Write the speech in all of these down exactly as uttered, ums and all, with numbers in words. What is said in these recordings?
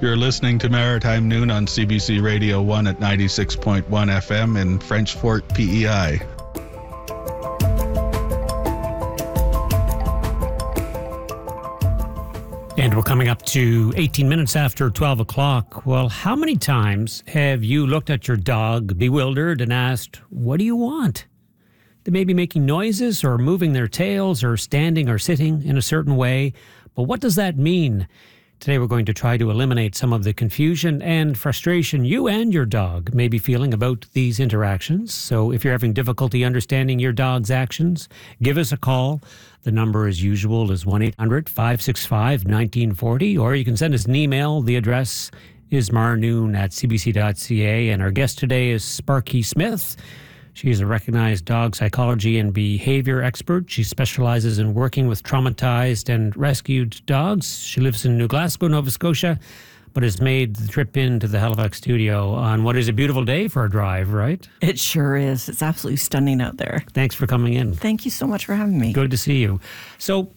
You're listening to Maritime Noon on C B C Radio one at ninety-six point one F M in French Fort, P E I. And we're coming up to eighteen minutes after twelve o'clock. Well, how many times have you looked at your dog, bewildered, and asked, what do you want? They may be making noises or moving their tails or standing or sitting in a certain way. But what does that mean? Today we're going to try to eliminate some of the confusion and frustration you and your dog may be feeling about these interactions. So if you're having difficulty understanding your dog's actions, give us a call. The number as usual is one eight hundred five six five one nine four zero, or you can send us an email. The address is marnoon at c b c dot c a, and our guest today is Sparky Smith. She is a recognized dog psychology and behavior expert. She specializes in working with traumatized and rescued dogs. She lives in New Glasgow, Nova Scotia, but has made the trip into the Halifax studio on what is a beautiful day for a drive, right? It sure is. It's absolutely stunning out there. Thanks for coming in. Thank you so much for having me. Good to see you. So,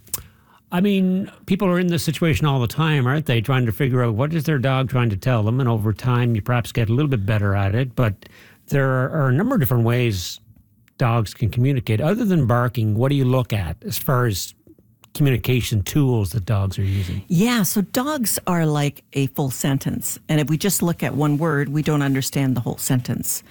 I mean, people are in this situation all the time, aren't they? Trying to figure out what is their dog trying to tell them, and over time you perhaps get a little bit better at it, but there are a number of different ways dogs can communicate. Other than barking, what do you look at as far as communication tools that dogs are using? Yeah, so dogs are like a full sentence. And if we just look at one word, we don't understand the whole sentence.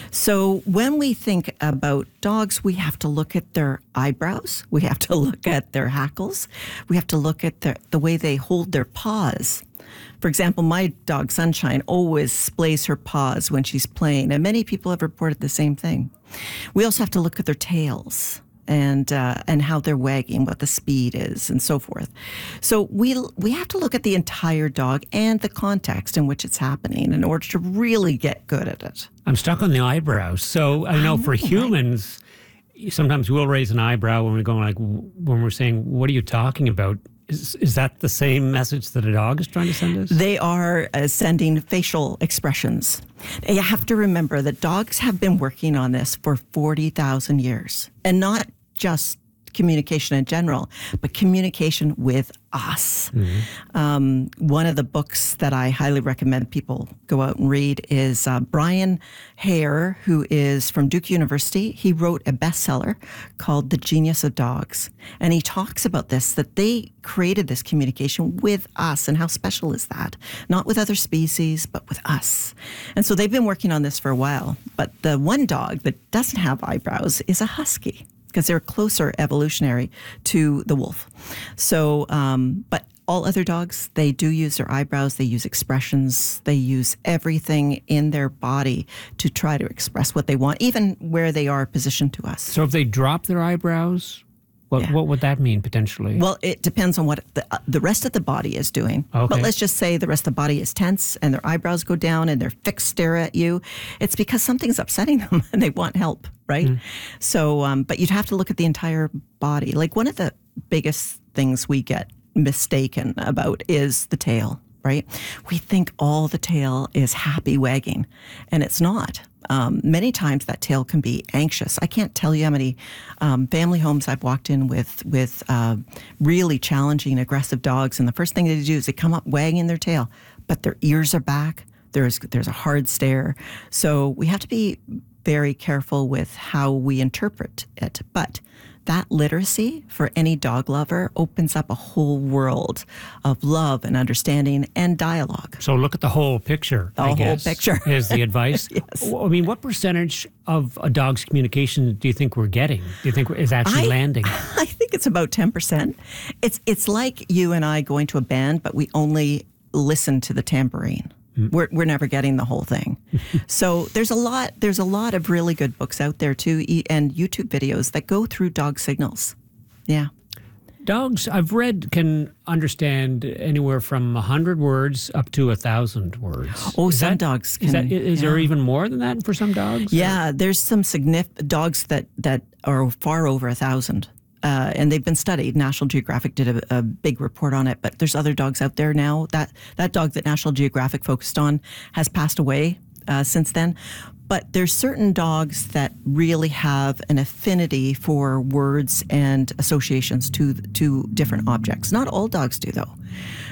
So when we think about dogs, we have to look at their eyebrows. We have to look at their hackles. We have to look at their, the way they hold their paws. For example, my dog Sunshine always splays her paws when she's playing, and many people have reported the same thing. We also have to look at their tails and uh, and how they're wagging, what the speed is, and so forth. So we we have to look at the entire dog and the context in which it's happening in order to really get good at it. I'm stuck on the eyebrows. So I know, I know for humans, right? Sometimes we'll raise an eyebrow when we're going like when we're saying, "What are you talking about?" Is, is that the same message that a dog is trying to send us? They are uh, sending facial expressions. You have to remember that dogs have been working on this for forty thousand years. And not just communication in general, but communication with us. Mm-hmm. Um, one of the books that I highly recommend people go out and read is uh, Brian Hare, who is from Duke University. He wrote a bestseller called The Genius of Dogs. And he talks about this, that they created this communication with us. And how special is that? Not with other species, but with us. And so they've been working on this for a while. But the one dog that doesn't have eyebrows is a husky, because they're closer evolutionary to the wolf. So, um, but all other dogs, they do use their eyebrows, they use expressions, they use everything in their body to try to express what they want, even where they are positioned to us. So if they drop their eyebrows, what, yeah. what would that mean potentially? Well, it depends on what the, uh, the rest of the body is doing. Okay. But let's just say the rest of the body is tense and their eyebrows go down and they're fixed stare at you. It's because something's upsetting them and they want help, right? Mm. So, um, but you'd have to look at the entire body. Like one of the biggest things we get mistaken about is the tail, right? We think all the tail is happy wagging, and it's not. Um, many times that tail can be anxious. I can't tell you how many um, family homes I've walked in with with uh, really challenging, aggressive dogs, and the first thing they do is they come up wagging their tail, but their ears are back. There's there's a hard stare. So we have to be very careful with how we interpret it. But that literacy for any dog lover opens up a whole world of love and understanding and dialogue. So look at the whole picture, The I whole guess, picture. is the advice. Yes. I mean, what percentage of a dog's communication do you think we're getting? Do you think is actually I, landing? I think it's about ten percent. It's, it's like you and I going to a band, but we only listen to the tambourine. We're we're never getting the whole thing. So there's a lot there's a lot of really good books out there too, and YouTube videos that go through dog signals. Yeah. Dogs, I've read, can understand anywhere from one hundred words up to one thousand words. Oh, is some that, dogs can. Is, that, is yeah. there even more than that for some dogs? Yeah, or? there's some significant dogs that, that are far over a thousand. Uh, and they've been studied. National Geographic did a, a big report on it, but there's other dogs out there now. That that dog that National Geographic focused on has passed away uh, since then. But there's certain dogs that really have an affinity for words and associations to to different objects. Not all dogs do, though.